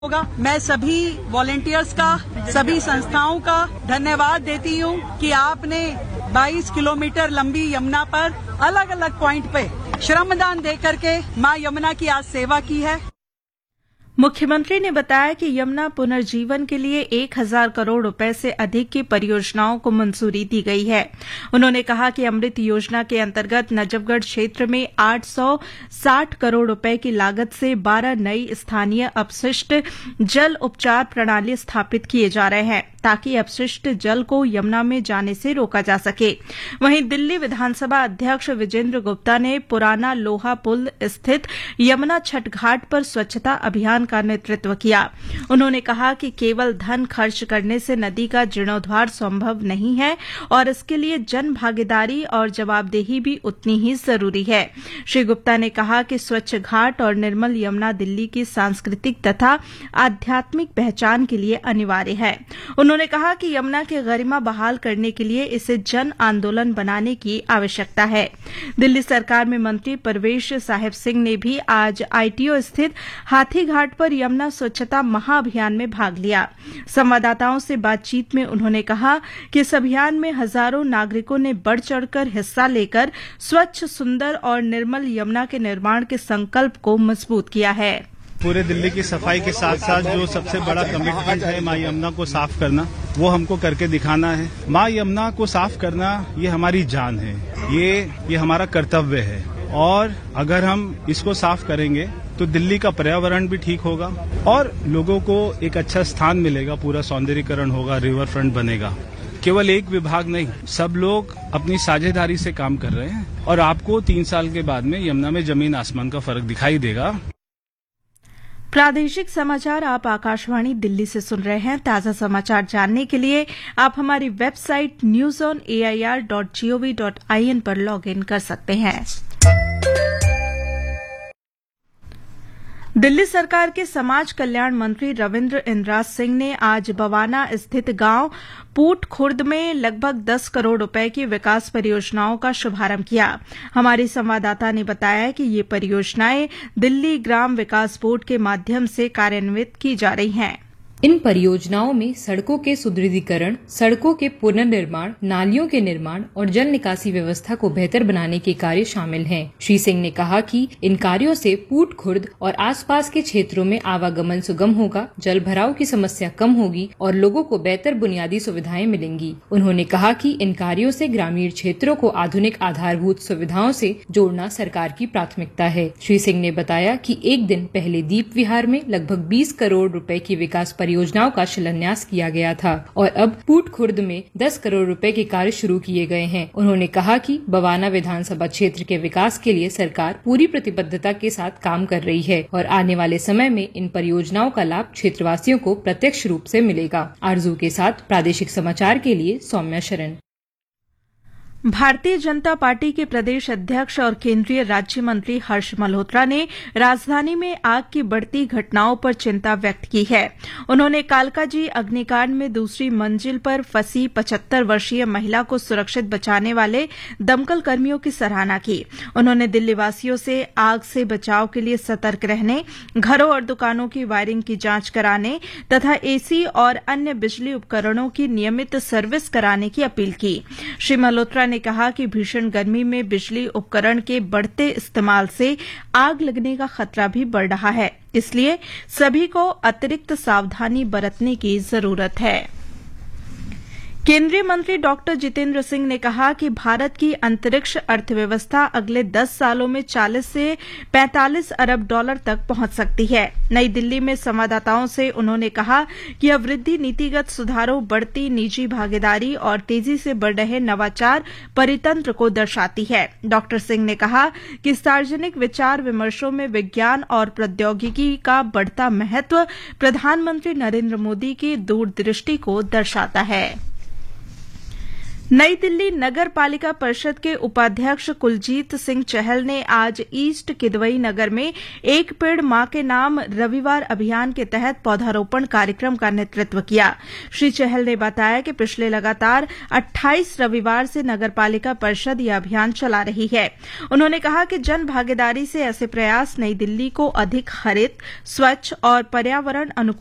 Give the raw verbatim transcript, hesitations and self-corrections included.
होगा। मैं सभी वॉलेंटियर्स का, सभी संस्थाओं का धन्यवाद देती हूँ कि आपने बाईस किलोमीटर लंबी यमुना पर अलग अलग पॉइंट पे श्रमदान दे करके मां यमुना की आज सेवा की है। मुख्यमंत्री ने बताया कि यमुना पुनर्जीवन के लिए एक हजार करोड़ रुपए से अधिक की परियोजनाओं को मंजूरी दी गई है। उन्होंने कहा कि अमृत योजना के अंतर्गत नजफगढ़ क्षेत्र में आठ सौ साठ करोड़ रुपए की लागत से बारह नई स्थानीय अपशिष्ट जल उपचार प्रणाली स्थापित किए जा रहे हैं ताकि अपशिष्ट जल को यमुना में जाने से रोका जा सके। वहीं दिल्ली विधानसभा अध्यक्ष विजेंद्र गुप्ता ने पुराना लोहा पुल स्थित यमुना छठ घाट पर स्वच्छता अभियान का नेतृत्व किया। उन्होंने कहा कि केवल धन खर्च करने से नदी का जीर्णोद्धार संभव नहीं है और इसके लिए जन भागीदारी और जवाबदेही भी उतनी ही जरूरी है। श्री गुप्ता ने कहा कि स्वच्छ घाट और निर्मल यमुना दिल्ली की सांस्कृतिक तथा आध्यात्मिक पहचान के लिए अनिवार्य है। उन्होंने कहा कि यमुना की गरिमा बहाल करने के लिए इसे जन आंदोलन बनाने की आवश्यकता है। दिल्ली सरकार में मंत्री परवेश साहिब सिंह ने भी आज आईटीओ स्थित हाथी घाट पर यमुना स्वच्छता महाअभियान में भाग लिया। संवाददाताओं से बातचीत में उन्होंने कहा कि इस अभियान में हजारों नागरिकों ने बढ़ चढ़कर हिस्सा लेकर स्वच्छ, सुंदर और निर्मल यमुना के निर्माण के संकल्प को मजबूत किया है। पूरे दिल्ली की सफाई के साथ साथ जो सबसे बड़ा कमिटमेंट है मां यमुना को साफ करना, वो हमको करके दिखाना है। मां यमुना को साफ करना ये हमारी जान है, ये ये हमारा कर्तव्य है और अगर हम इसको साफ करेंगे तो दिल्ली का पर्यावरण भी ठीक होगा और लोगों को एक अच्छा स्थान मिलेगा, पूरा सौंदर्यीकरण होगा, रिवर फ्रंट बनेगा। केवल एक विभाग नहीं, सब लोग अपनी साझेदारी से काम कर रहे हैं और आपको तीन साल के बाद में यमुना में जमीन आसमान का फर्क दिखाई देगा। प्रादेशिक समाचार आप आकाशवाणी दिल्ली से सुन रहे हैं। ताजा समाचार जानने के लिए आप हमारी website news on A I R dot gov dot I N पर लॉग इन कर सकते हैं। दिल्ली सरकार के समाज कल्याण मंत्री रविन्द्र इंद्राज सिंह ने आज बवाना स्थित गांव पूट खुर्द में लगभग दस करोड़ रुपए की विकास परियोजनाओं का शुभारंभ किया। हमारी संवाददाता ने बताया कि ये परियोजनाएं दिल्ली ग्राम विकास बोर्ड के माध्यम से कार्यान्वित की जा रही हैं। इन परियोजनाओं में सड़कों के सुदृढ़ीकरण, सड़कों के पुनर्निर्माण, नालियों के निर्माण और जल निकासी व्यवस्था को बेहतर बनाने के कार्य शामिल हैं। श्री सिंह ने कहा कि इन कार्यों से पूट खुर्द और आसपास के क्षेत्रों में आवागमन सुगम होगा, जल भराव की समस्या कम होगी और लोगों को बेहतर बुनियादी सुविधाएं मिलेंगी। उन्होंने कहा कि इन कार्यों से ग्रामीण क्षेत्रों को आधुनिक आधारभूत सुविधाओं से जोड़ना सरकार की प्राथमिकता है। श्री सिंह ने बताया कि एक दिन पहले दीप विहार में लगभग बीस करोड़ रुपए की विकास योजनाओं का शिलान्यास किया गया था और अब पूट खुर्द में दस करोड़ रुपए के कार्य शुरू किए गए हैं। उन्होंने कहा कि बवाना विधानसभा क्षेत्र के विकास के लिए सरकार पूरी प्रतिबद्धता के साथ काम कर रही है और आने वाले समय में इन परियोजनाओं का लाभ क्षेत्रवासियों को प्रत्यक्ष रूप से मिलेगा। आरजू के साथ प्रादेशिक समाचार के लिए सौम्या शरण। भारतीय जनता पार्टी के प्रदेश अध्यक्ष और केंद्रीय राज्य मंत्री हर्ष मल्होत्रा ने राजधानी में आग की बढ़ती घटनाओं पर चिंता व्यक्त की है। उन्होंने कालकाजी अग्निकांड में दूसरी मंजिल पर फंसी पचहत्तर वर्षीय महिला को सुरक्षित बचाने वाले दमकल कर्मियों की सराहना की। उन्होंने दिल्ली वासियों से आग से बचाव के लिए सतर्क रहने, घरों और दुकानों की वायरिंग की जांच कराने तथा एसी और अन्य बिजली उपकरणों की नियमित सर्विस कराने की अपील की। श्री मल्होत्रा ने कहा कि भीषण गर्मी में बिजली उपकरण के बढ़ते इस्तेमाल से आग लगने का खतरा भी बढ़ रहा है, इसलिए सभी को अतिरिक्त सावधानी बरतने की जरूरत है। केंद्रीय मंत्री डॉक्टर जितेंद्र सिंह ने कहा कि भारत की अंतरिक्ष अर्थव्यवस्था अगले दस सालों में चालीस से पैंतालीस अरब डॉलर तक पहुंच सकती है। नई दिल्ली में संवाददाताओं से उन्होंने कहा कि यह वृद्धि नीतिगत सुधारों, बढ़ती निजी भागीदारी और तेजी से बढ़ रहे नवाचार परितंत्र को दर्शाती है। डॉक्टर सिंह ने कहा कि सार्वजनिक विचार विमर्शों में विज्ञान और प्रौद्योगिकी का बढ़ता महत्व प्रधानमंत्री नरेंद्र मोदी की दूरदृष्टि को दर्शाता है। नई दिल्ली नगर पालिका परिषद के उपाध्यक्ष कुलजीत सिंह चहल ने आज ईस्ट किदवई नगर में एक पेड़ मां के नाम रविवार अभियान के तहत पौधारोपण कार्यक्रम का नेतृत्व किया। श्री चहल ने बताया कि पिछले लगातार अट्ठाईस रविवार से नगर पालिका परिषद यह अभियान चला रही है। उन्होंने कहा कि जन भागीदारी से ऐसे प्रयास नई दिल्ली को अधिक हरित, स्वच्छ और पर्यावरण अनुकूल